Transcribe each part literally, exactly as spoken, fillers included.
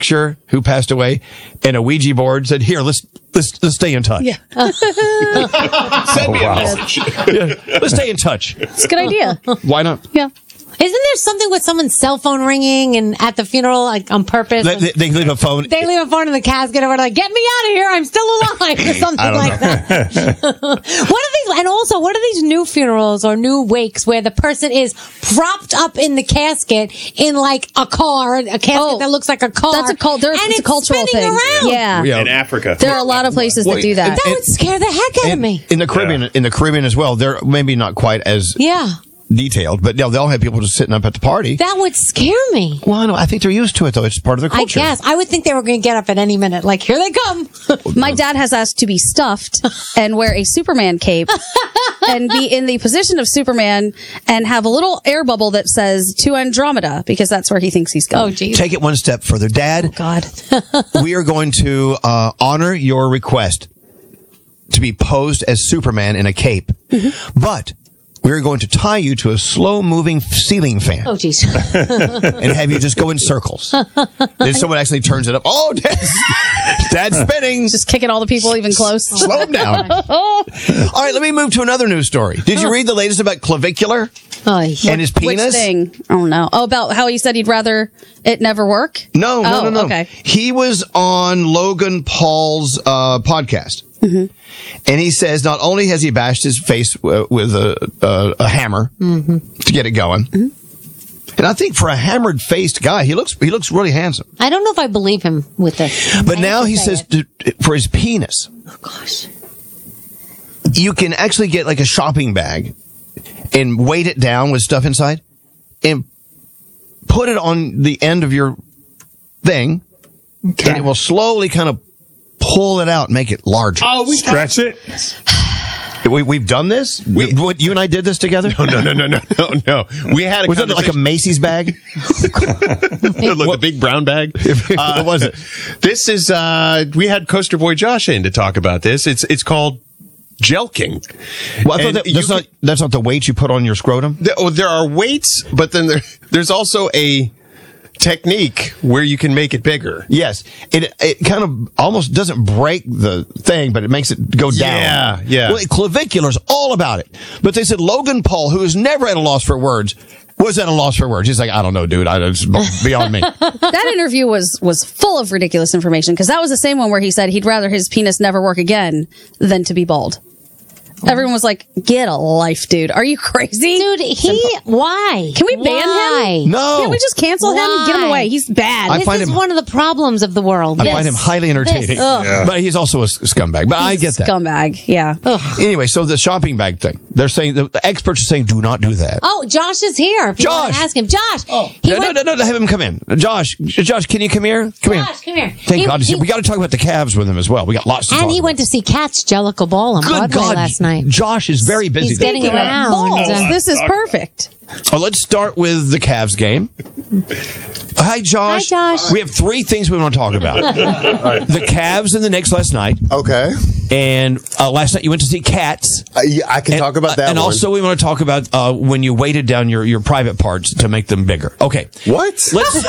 picture who passed away, and a Ouija board said, "Here, let's let's let's stay in touch." Yeah. Send me a message. Yeah, let's stay in touch. It's a good idea. Why not? Yeah. Isn't there something with someone's cell phone ringing and at the funeral, like on purpose? They, they, they leave a phone. They leave a phone in the casket, or we're like, "Get me out of here! I'm still alive," or something like that. What are these? And also, what are these new funerals or new wakes where the person is propped up in the casket in like a car, a casket Oh, that looks like a car? That's a cult. There, and it's a cultural spinning thing. around. Yeah. Yeah. In Africa. There are a lot of places Well, that do that. That would scare the heck out of And me. in the Caribbean, in the Caribbean as well, they're maybe not quite as Yeah, detailed, but they'll, they'll have people just sitting up at the party. that would scare me. Well, no, I think they're used to it, though. It's part of their I culture. guess I would think they were going to get up at any minute. Like, here they come. My dad has asked to be stuffed and wear a Superman cape and be in the position of Superman and have a little air bubble that says to Andromeda, because that's where he thinks he's going. Oh, geez. Take it one step further. Dad, God. we are going to uh, honor your request to be posed as Superman in a cape, Mm-hmm. but we're going to tie you to a slow-moving ceiling fan Oh, jeez. and have you just go in circles. Then someone actually turns it up. Oh, Dad's, Dad's spinning. Just kicking all the people even close. Slow him down. All right, let me move to another news story. Did you read the latest about clavicular Oh, yeah. and his Which penis? thing? Oh, no. Oh, about how he said he'd rather it never work? No, no, Oh, no, no. okay. He was on Logan Paul's uh, podcast. Mm-hmm. And he says not only has he bashed his face uh, with a, a, a hammer Mm-hmm. to get it going, and I think for a hammered-faced guy, he looks he looks really handsome. I don't know if I believe him with this. But I now have to he say says it. to, for his penis, Oh, gosh. you can actually get like a shopping bag and weight it down with stuff inside and put it on the end of your thing, and it will slowly kind of pull it out and make it larger. Oh, we Stretch it. We, we've done this? We, what, you and I did this together? No, no, no, no, no, no, no. We had a Was it like a Macy's bag? Look, the big brown bag. What was it? This is, uh, we had Coaster Boy Josh in to talk about this. It's, it's called Jelking. Well, I thought And that, you that's, not, can- that's not the weight you put on your scrotum? There, oh, there are weights, but then there, there's also a technique where you can make it bigger. Yes. It it kind of almost doesn't break the thing, but it makes it go down. Yeah, yeah. Well, clavicular's all about it. But they said Logan Paul, who is never at a loss for words, was at a loss for words. He's like, I don't know, dude. I, it's beyond me. That interview was was full of ridiculous information, because that was the same one where he said he'd rather his penis never work again than to be bald. Everyone was like, get a life, dude. Are you crazy? Dude, he, why? Can we ban Why? him? No. Can't we just cancel him? Why? Get him away. He's bad. I This find is him- one of the problems of the world. I This. find him highly entertaining. This. Ugh. But he's also a s- scumbag. But I get that. Scumbag. Yeah. Anyway, so the shopping bag thing. They're saying, the, the experts are saying, do not do that. Oh, Josh is here. If you want Josh! to ask him. Josh. Oh, he no, went, no, no, no, have him come in. Josh, Josh, can you come here? Come here. Josh, come here. Thank He- God. he's here. he- we got to talk about the Cavs with him as well. We got lots to talk And he about. went to see Cats, Jellicle Ball on Good Broadway God, last night. Josh is very busy. He's getting today. around. Balls. Uh, This is perfect. Oh, let's start with the Cavs game. Hi, Josh. Hi, Josh. We have three things we want to talk about. The Cavs and the Knicks last night. Okay. And uh, last night you went to see Cats. Uh, yeah, I can And, talk about that and one. also we want to talk about uh, when you weighted down your, your private parts to make them bigger. Okay. What? Let's.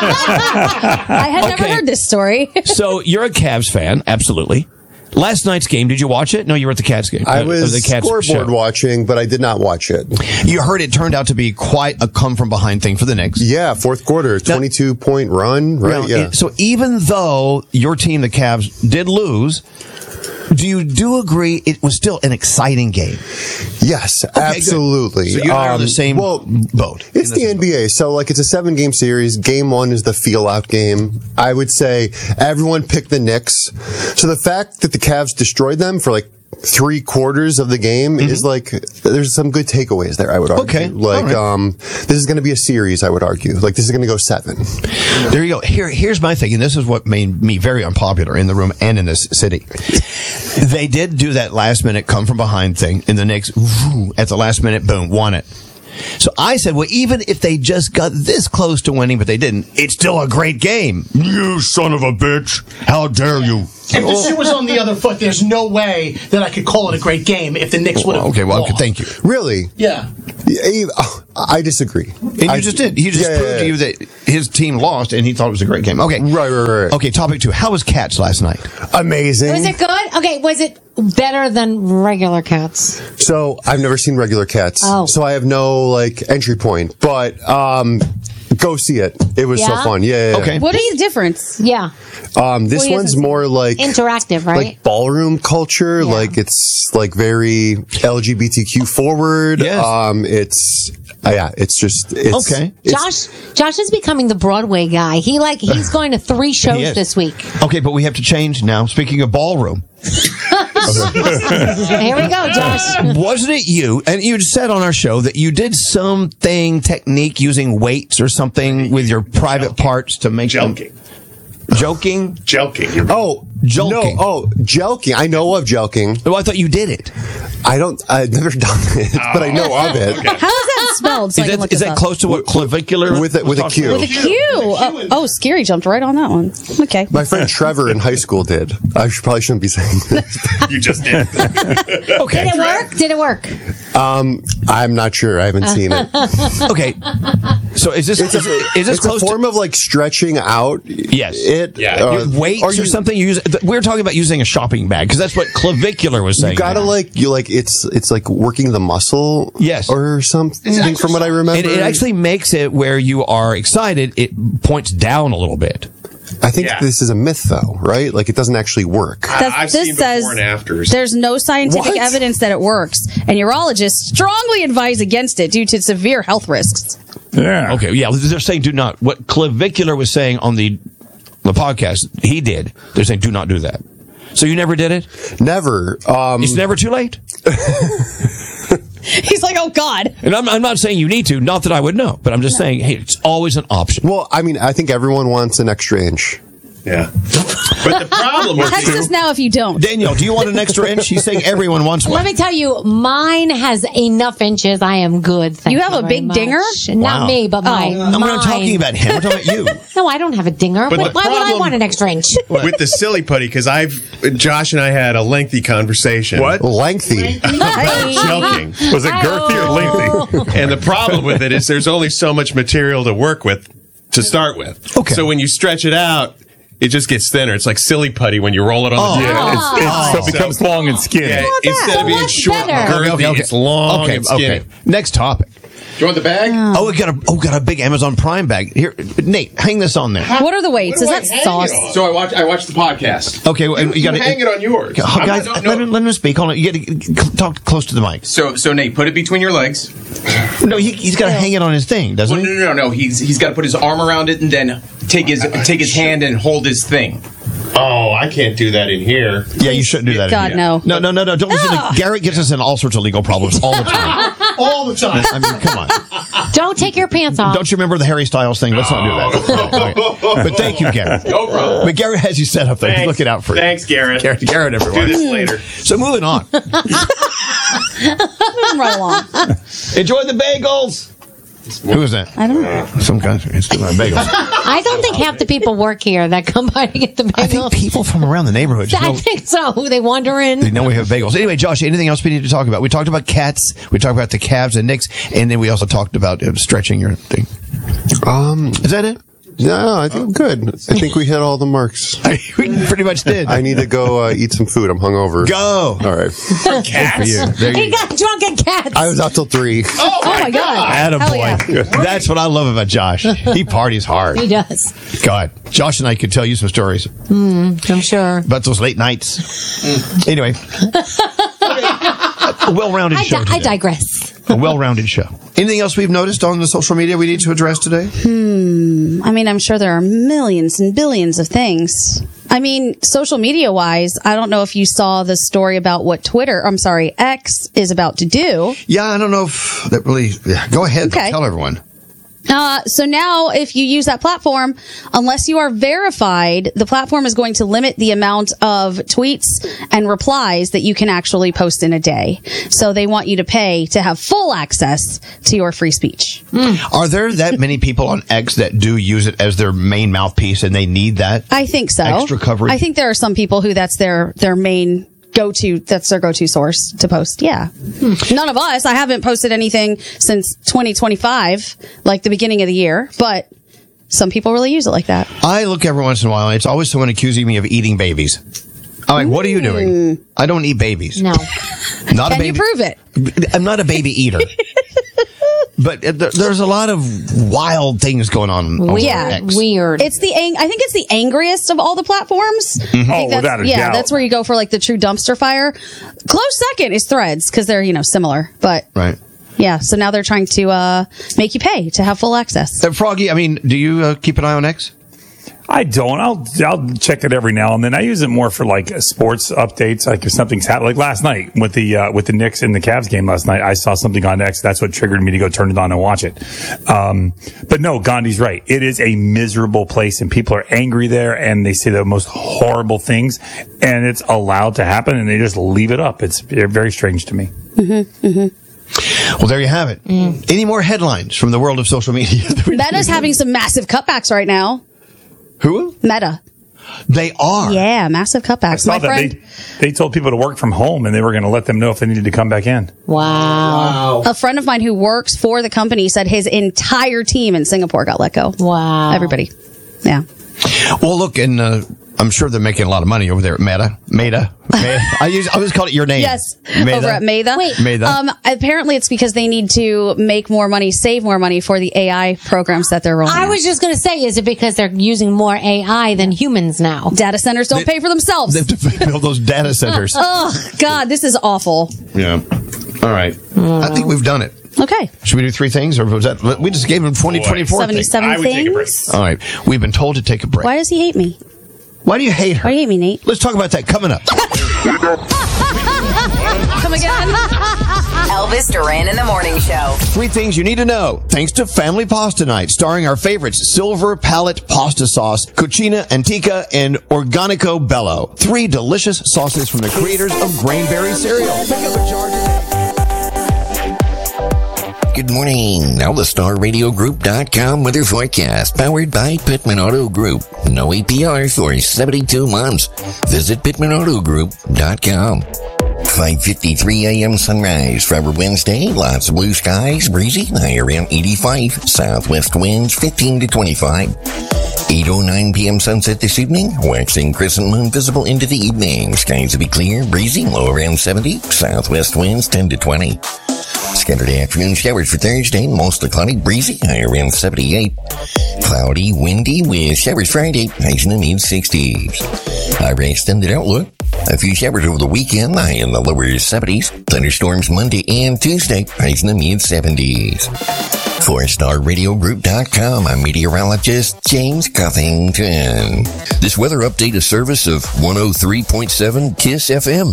I had never Okay. heard this story. So you're a Cavs fan, absolutely. Last night's game, did you watch it? No, you were at the Cats game. I Uh, was the Cats scoreboard show. watching, but I did not watch it. You heard it turned out to be quite a come from behind thing for the Knicks. Yeah, fourth quarter, twenty-two point run, right? Now, Yeah. it- So even though your team, the Cavs, did lose, do you do agree it was still an exciting game? Yes, absolutely. So you and I are on the Um, same well, boat. It's the N B A, so like it's a seven game series. Game one is the feel out game. I would say everyone picked the Knicks. So the fact that the Cavs destroyed them for like three quarters of the game is like, there's some good takeaways there, I would argue. Okay. Like, All right. um, this is going to be a series, I would argue. Like, this is going to go seven. There you go. Here, here's my thing, and this is what made me very unpopular in the room and in this city. They did do that last minute come from behind thing, and the Knicks, whoo, at the last minute, boom, won it. So I said, well, even if they just got this close to winning, but they didn't, it's still a great game. You son of a bitch. How dare you? If the shoe was on the other foot, there's no way that I could call it a great game if the Knicks would have. Okay, well, lost. thank you. Really? Yeah. Yeah, I disagree. And you I- just did. He just Yeah, proved yeah, to you that his team lost, and he thought it was a great game. Okay. Right, right, right. Okay, topic two. How was Cats last night? Amazing. Was it good? Okay, was it better than regular Cats? So I've never seen regular Cats, Oh. so I have no like entry point. But um, go see it. It was Yeah? so fun. Yeah. yeah, yeah. Okay. What is the difference? Yeah. Um, this Well, he one's isn't more like interactive, right? like ballroom culture. Yeah. Like it's like very L G B T Q forward. Yes. Um, it's uh, yeah. It's just it's, Okay. it's- Josh Josh is becoming the Broadway guy. He like he's going to three He shows is. this week. Okay, but we have to change now. Speaking of ballroom, Here we go, Josh. wasn't it you? And you said on our show that you did something technique using weights or something with your private parts to make them Jelking. joking. Jelking. You're Oh, Jelking. No, oh, jelking. I know of jelking. Oh, I thought you did it. I don't. I've never done it, but I know of it. How is that spelled? So I Is can that, look is this that up. close to what clavicular With a- with a was Q. talking With a Q. Oh, oh, Scary jumped right on that one. Okay. My friend Trevor in high school did. I should, probably shouldn't be saying this. You just did. about? Okay. Did it work? Did it work? Um, I'm not sure. I haven't seen it. Okay. So is this It's a, is, is this it's a close form to of like stretching out. Yes. It. Yeah. uh, weights or, you, something? You use. We were talking about using a shopping bag because that's what clavicular was saying. You gotta like you like it's it's like working the muscle. Yes. Or something from what I remember. It, it actually makes it where you are excited. It points down a little bit. I think Yeah. this is a myth, though, right? Like it doesn't actually work. That's- I've this seen says before and afters. there's no scientific What? evidence that it works, and urologists strongly advise against it due to severe health risks. Yeah. Okay. Yeah. They're saying do not. What clavicular was saying on the the podcast, he did. They're saying do not do that. So you never did it? Never. Um, It's never too late. He's like, oh God. And I'm, I'm not saying you need to. Not that I would know, but I'm just saying, hey, it's always an option. well, I mean, I think everyone wants an extra inch. Yeah. But the problem with Text us now if you don't. Danielle, do you want an extra inch? She's saying everyone wants Let one. me tell you, mine has enough inches. I am good. Thank You have a very big much. dinger? Not Wow. me, but my. Oh. I'm not mine. talking about him. I'm talking about you. No, I don't have a dinger. But Why the why would I problem- want an extra inch? with the silly putty, because I've Josh and I had a lengthy conversation. What? Lengthy. About joking. Was it girthy or lengthy? And the problem with it is there's only so much material to work with to start with. Okay. So when you stretch it out, it just gets thinner. It's like silly putty when you roll it on Oh. the table. Yeah, it's, it's, so it becomes long and skinny. Yeah, that? instead of being Much short better. and girthy, Okay, okay. it's long okay, and skinny. okay. Next topic. Do you want the bag? Oh, we got a oh, got a big Amazon Prime bag here. Nate, hang this on there. What are the weights? Is that sauce? So I watch. I watched the podcast. Okay, well, you got to hang it on yours. Oh, I'm guys, not- let, no. him, let him speak. Hold on, you got to talk close to the mic. So so Nate, put it between your legs. No, he, he's got to hang it on his thing, doesn't Well, no, he? no, no, no. He's he's got to put his arm around it and then take his take his hand and hold his thing. Oh, I can't do that in here. Yeah, you shouldn't do that. God, in here. no. No, no, no, no. Don't listen Ah. to Garrett. Gets us in all sorts of legal problems all the time. All the time. I mean, come on. Don't take your pants off. Don't you remember the Harry Styles thing? Let's not do that. Okay. But thank you, Garrett. No problem. But Garrett has you set up there. He's Thanks. looking out for you. Thanks, Garrett. Garrett, Garrett, Do everyone. this later. So moving on. Moving right along. Enjoy the bagels. Who is that? I don't know. Some guy. It's my bagels. I don't think half the people work here that come by to get the I think bagels. people from around the neighborhood just I know, think so. They wander in. they know we have bagels. Anyway, Josh, anything else we need to talk about? We talked about cats. We talked about the Cavs and Knicks, and then we also talked about uh, stretching your thing. Um, Is that it? no, I think I'm good. I think we hit all the marks. We pretty much did. I need to go uh, eat some food. I'm hungover. Go. All right. For you. There He you got drunk at cats. I was out till three. Oh my God. Hell Attaboy. yeah. That's what I love about Josh. He parties hard. He does. God. Josh and I could tell you some stories I'm sure. about those late nights. Anyway. A well-rounded I, show. di- I today. digress. A well-rounded show. Anything else we've noticed on the social media we need to address today? I mean, I'm sure there are millions and billions of things. I mean, social media wise, I don't know if you saw the story about what Twitter, I'm sorry, X is about to do. Yeah, I don't know if that really. Yeah, go ahead. Okay. Tell everyone. Uh, so now, if you use that platform, unless you are verified, the platform is going to limit the amount of tweets and replies that you can actually post in a day. So they want you to pay to have full access to your free speech. Are there that many people on X that do use it as their main mouthpiece and they need that? I think so. Extra coverage? I think there are some people who that's their their main go-to, that's their go-to source to post. Yeah. None of us. I haven't posted anything since twenty twenty-five, like the beginning of the year, but some people really use it like that. I look every once in a while, and it's always someone accusing me of eating babies. I'm like, what are you doing? I don't eat babies. No. Not a Can you baby. prove it? I'm not a baby eater. But uh, there- there's a lot of wild things going on. over Yeah, X. weird. It's the ang- I think it's the angriest of all the platforms. I think Oh, that's- without a yeah, doubt. that's where you go for like the true dumpster fire. Close second is Threads because they're you know similar, but Right. yeah. So now they're trying to uh, make you pay to have full access. Uh, Froggy, I mean, do you uh, keep an eye on X? I don't. I'll I'll check it every now and then. I use it more for like uh, sports updates, like if something's happened. Like last night with the uh, with the Knicks and the Cavs game last night, I saw something on X. That's what triggered me to go turn it on and watch it. Um, but no, Gandhi's right. It is a miserable place, and people are angry there, and they say the most horrible things, and it's allowed to happen, and they just leave it up. It's very strange to me. Mm-hmm, mm-hmm. Well, there you have it. Mm. Any more headlines from the world of social media? Meta's having some massive cutbacks right now. Who? Meta. They are. Yeah, massive I cutbacks. saw My that friend, they they told people to work from home, and they were going to let them know if they needed to come back in. Wow. a friend of mine who works for the company said his entire team in Singapore got let go. Wow. Everybody. Yeah. Well, look, and uh, I'm sure they're making a lot of money over there at Meta. Meta. Meta. I use. I always call it your name. Yes, Meta. over at Meta. Wait. Meta. Um, apparently, it's because they need to make more money, save more money for the A I programs that they're rolling. I out. was just going to say, is it because they're using more A I than humans now? Data centers don't They- pay for themselves. They have to build those data centers. Oh God, this is awful. Yeah. All right. I think we've done it. Okay, Should we do three things, or was that we just gave him twenty twenty-four things? seventy-seven I would take a break. things. All right. We've been told to take a break. Why does he hate me? Why do you hate her? Why do you hate me, Nate? Let's talk about that coming up. Come again? Elvis Duran in the Morning Show. Three things you need to know. Thanks to Family Pasta Night, starring our favorites: Silver Palette Pasta Sauce, Cucina Antica, and Organico Bello. Three delicious sauces from the creators of Grainberry cereal. Pick up a jar today. Good morning. Now the Star Radio Group dot com weather forecast, powered by Pittman Auto Group. No A P R for seventy-two months. Visit Pittman Auto Group dot com. five fifty-three a.m. sunrise for our Wednesday. Lots of blue skies, breezy, high around eighty-five. Southwest winds fifteen to twenty-five. eight oh nine p.m. sunset this evening. Waxing crescent moon visible into the evening. Skies will be clear, breezy, low around seventy. Southwest winds ten to twenty. Scattered afternoon showers for Thursday, mostly cloudy, breezy, high around seventy-eight. Cloudy, windy with showers Friday, highs in the mid sixties. Our extended outlook. A few showers over the weekend, high in the lower seventies. Thunderstorms Monday and Tuesday, highs in the mid seventies. For Star Radio Group dot com, I'm meteorologist James Cuffington. This weather update is service of one oh three point seven KISS F M.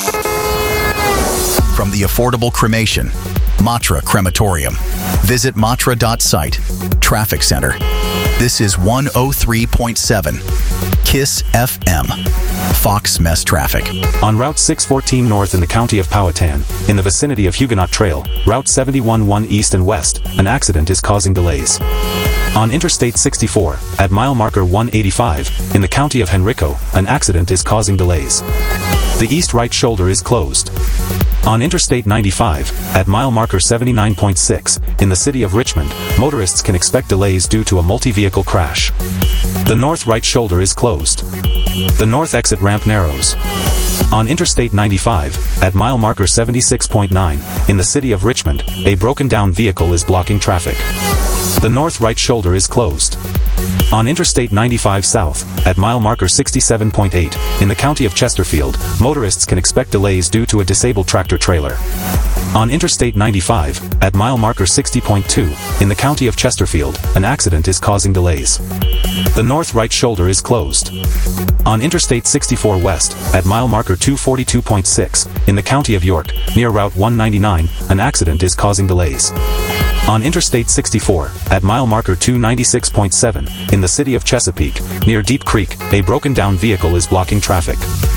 From the affordable cremation, Matra Crematorium. Visit matra dot site. Traffic Center. This is one oh three point seven KISS F M. Fox Mess Traffic. On Route six fourteen North in the county of Powhatan, in the vicinity of Huguenot Trail, Route seventy-one one East and West, an accident is causing delays. On Interstate sixty-four, at mile marker one eighty-five, in the county of Henrico, an accident is causing delays. The east right shoulder is closed. On Interstate ninety-five, at mile marker seventy-nine point six, in the city of Richmond, motorists can expect delays due to a multi-vehicle crash. The north right shoulder is closed. The north exit ramp narrows. On Interstate ninety-five, at mile marker seventy-six point nine, in the city of Richmond, a broken down vehicle is blocking traffic. The north right shoulder is closed. On Interstate ninety-five South, at mile marker sixty-seven point eight, in the county of Chesterfield, motorists can expect delays due to a disabled tractor trailer. On Interstate ninety-five, at mile marker sixty point two, in the county of Chesterfield, an accident is causing delays. The north right shoulder is closed. On Interstate sixty-four West, at mile marker two forty-two point six, in the county of York, near Route one ninety-nine, an accident is causing delays. On Interstate sixty-four, at mile marker two ninety-six point seven, in the city of Chesapeake, near Deep Creek, a broken down vehicle is blocking traffic.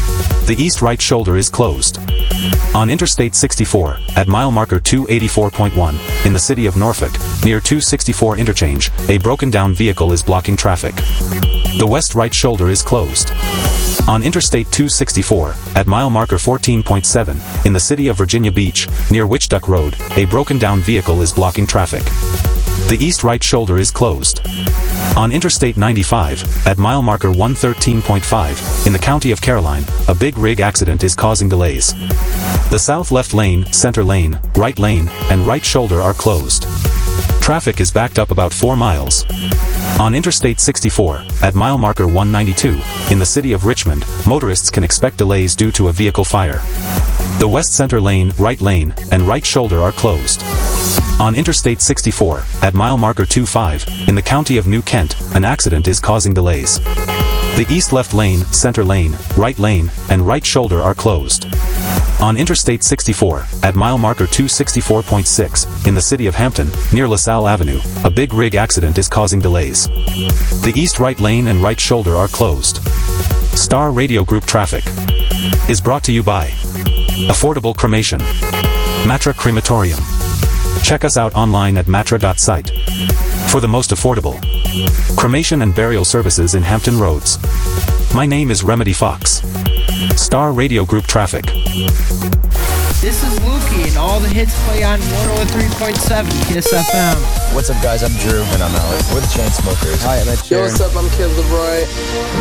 The east right shoulder is closed. On Interstate sixty-four, at mile marker two eighty-four point one, in the city of Norfolk, near two sixty-four interchange, a broken down vehicle is blocking traffic. The west right shoulder is closed. On Interstate two sixty-four, at mile marker fourteen point seven, in the city of Virginia Beach, near Witchduck Road, a broken down vehicle is blocking traffic. The east right shoulder is closed. On Interstate ninety-five, at mile marker one thirteen point five, in the county of Caroline, a big rig accident is causing delays. The south left lane, center lane, right lane, and right shoulder are closed. Traffic is backed up about four miles. On Interstate sixty-four, at mile marker one ninety-two, in the city of Richmond, motorists can expect delays due to a vehicle fire. The west center lane, right lane, and right shoulder are closed. On Interstate sixty-four, at mile marker twenty-five, in the county of New Kent, an accident is causing delays. The east left lane, center lane, right lane, and right shoulder are closed. On Interstate sixty-four, at mile marker two sixty-four point six, in the city of Hampton, near LaSalle Avenue, a big rig accident is causing delays. The east right lane and right shoulder are closed. Star Radio Group traffic is brought to you by Affordable Cremation, Matra Crematorium. Check us out online at matra dot site for the most affordable cremation and burial services in Hampton Roads. My name is Remedy Fox. Star Radio Group traffic. This is Lukey, and all the hits play on one oh three point seven Kiss F M. What's up, guys? I'm Drew. And I'm Alex. We're the Chainsmokers. Hi, I'm Ed Sheeran. Yo, what's up? I'm Kid Leroy.